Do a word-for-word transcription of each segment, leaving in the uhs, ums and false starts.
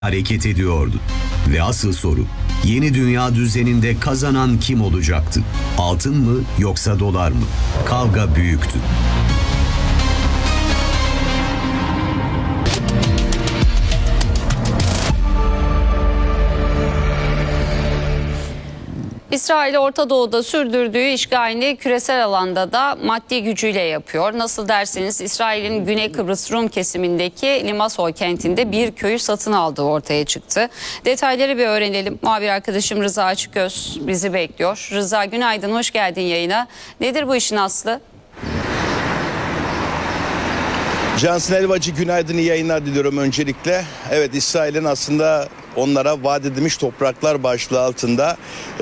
hareket ediyordu. Ve asıl soru, yeni dünya düzeninde kazanan kim olacaktı? Altın mı yoksa dolar mı? Kavga büyüktü. İsrail Orta Doğu'da sürdürdüğü işgalini küresel alanda da maddi gücüyle yapıyor. Nasıl derseniz İsrail'in Güney Kıbrıs Rum kesimindeki Limassol kentinde bir köyü satın aldığı ortaya çıktı. Detayları bir öğrenelim. Muhabir arkadaşım Rıza Açıköz bizi bekliyor. Rıza, günaydın, hoş geldin yayına. Nedir bu işin aslı? Cansın Elvacı, günaydın, iyi yayınlar diliyorum öncelikle. Evet, İsrail'in aslında onlara vaat edilmiş topraklar başlığı altında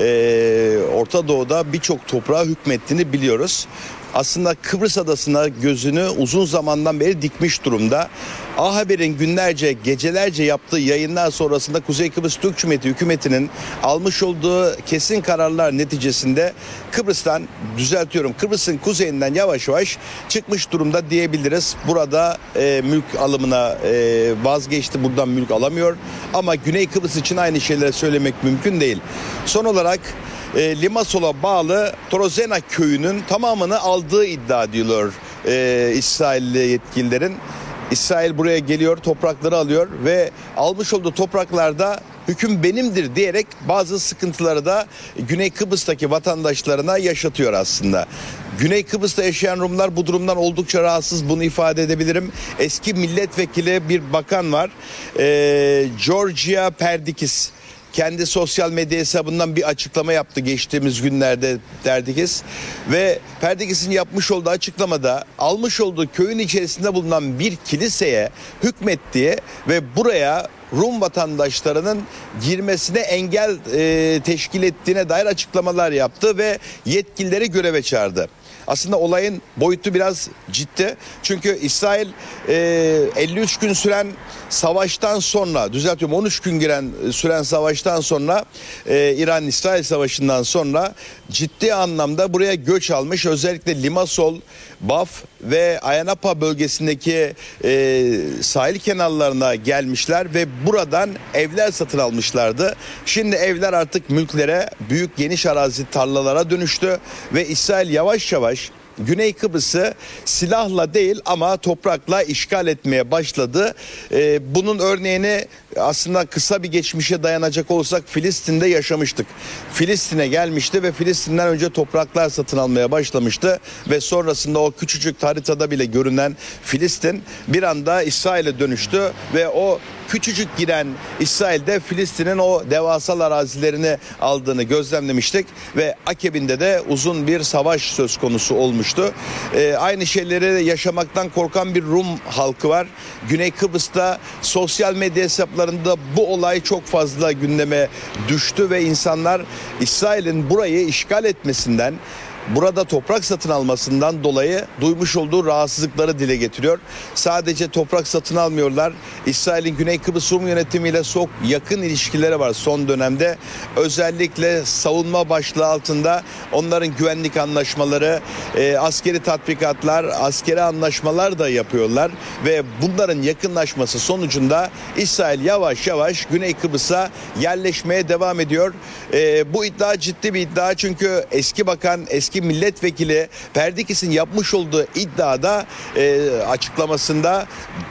e, Orta Doğu'da birçok toprağa hükmettiğini biliyoruz. Aslında Kıbrıs Adası'na gözünü uzun zamandan beri dikmiş durumda. A Haber'in günlerce, gecelerce yaptığı yayınlar sonrasında Kuzey Kıbrıs Türk Cumhuriyeti hükümetinin almış olduğu kesin kararlar neticesinde Kıbrıs'tan, düzeltiyorum, Kıbrıs'ın kuzeyinden yavaş yavaş çıkmış durumda diyebiliriz. Burada e, mülk alımına e, vazgeçti, buradan mülk alamıyor. Ama Güney Kıbrıs için aynı şeyleri söylemek mümkün değil. Son olarak E, Limassol'a bağlı Torozena köyünün tamamını aldığı iddia ediliyor e, İsrailli yetkililerin. İsrail buraya geliyor, toprakları alıyor ve almış olduğu topraklarda hüküm benimdir diyerek bazı sıkıntıları da Güney Kıbrıs'taki vatandaşlarına yaşatıyor aslında. Güney Kıbrıs'ta yaşayan Rumlar bu durumdan oldukça rahatsız, bunu ifade edebilirim. Eski milletvekili bir bakan var, e, Georgia Perdikis. Kendi sosyal medya hesabından bir açıklama yaptı geçtiğimiz günlerde Perdikis. Ve Perdikis'in yapmış olduğu açıklamada almış olduğu köyün içerisinde bulunan bir kiliseye hükmettiği ve buraya Rum vatandaşlarının girmesine engel e, teşkil ettiğine dair açıklamalar yaptı ve yetkilileri göreve çağırdı. Aslında olayın boyutu biraz ciddi. Çünkü İsrail e, elli üç gün süren savaştan sonra, düzeltiyorum on üç gün giren süren savaştan sonra, e, İran-İsrail savaşından sonra ciddi anlamda buraya göç almış. Özellikle Limassol, Baf ve Ayanapa bölgesindeki e, sahil kenarlarına gelmişler ve buradan evler satın almışlardı. Şimdi evler artık mülklere, büyük geniş arazi tarlalara dönüştü ve İsrail yavaş yavaş Güney Kıbrıs'ı silahla değil ama toprakla işgal etmeye başladı. Ee, bunun örneğini aslında kısa bir geçmişe dayanacak olursak Filistin'de yaşamıştık. Filistin'e gelmişti ve Filistin'den önce topraklar satın almaya başlamıştı. Ve sonrasında o küçücük haritada bile görünen Filistin bir anda İsrail'e dönüştü. Ve o küçücük giren İsrail'de Filistin'in o devasal arazilerini aldığını gözlemlemiştik. Ve akabinde de uzun bir savaş söz konusu olmuştu. Ee, aynı şeyleri yaşamaktan korkan bir Rum halkı var. Güney Kıbrıs'ta sosyal medya hesaplarında bu olay çok fazla gündeme düştü ve insanlar İsrail'in burayı işgal etmesinden, burada toprak satın almasından dolayı duymuş olduğu rahatsızlıkları dile getiriyor. Sadece toprak satın almıyorlar. İsrail'in Güney Kıbrıs Rum yönetimiyle çok yakın ilişkileri var son dönemde. Özellikle savunma başlığı altında onların güvenlik anlaşmaları, e, askeri tatbikatlar, askeri anlaşmalar da yapıyorlar. Ve bunların yakınlaşması sonucunda İsrail yavaş yavaş Güney Kıbrıs'a yerleşmeye devam ediyor. E, bu iddia ciddi bir iddia, çünkü eski bakan, eski milletvekili Perdikis'in yapmış olduğu iddiada, e, açıklamasında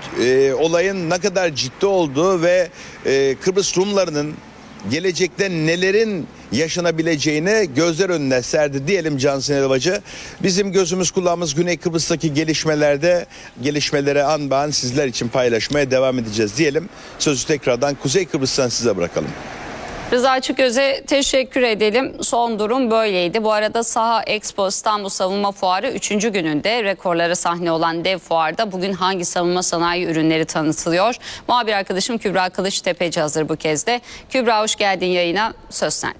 e, olayın ne kadar ciddi olduğu ve e, Kıbrıs Rumlarının gelecekte nelerin yaşanabileceğini gözler önüne serdi diyelim Cansın Elvacı. Bizim gözümüz kulağımız Güney Kıbrıs'taki gelişmelerde, gelişmelere an be an sizler için paylaşmaya devam edeceğiz diyelim. Sözü tekrardan Kuzey Kıbrıs'tan size bırakalım. Rıza Açıköz'e teşekkür edelim. Son durum böyleydi. Bu arada Saha Expo İstanbul Savunma Fuarı üçüncü gününde rekorlara sahne olan dev fuarda bugün hangi savunma sanayi ürünleri tanıtılıyor? Muhabir arkadaşım Kübra Kılıçtepeci hazır bu kez de. Kübra, hoş geldin yayına. Söz sende.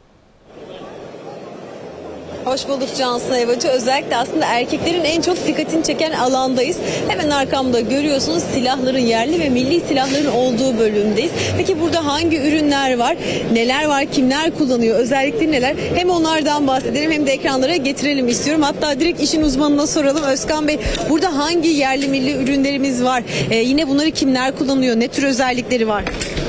Hoş bulduk Cansın Elvacı. Özellikle aslında erkeklerin en çok dikkatini çeken alandayız. Hemen arkamda görüyorsunuz silahların, yerli ve milli silahların olduğu bölümdeyiz. Peki burada hangi ürünler var? Neler var? Kimler kullanıyor? Özellikleri neler? Hem onlardan bahsedelim hem de ekranlara getirelim istiyorum. Hatta direkt işin uzmanına soralım. Özkan Bey, burada hangi yerli milli ürünlerimiz var? Ee, yine bunları kimler kullanıyor? Ne tür özellikleri var?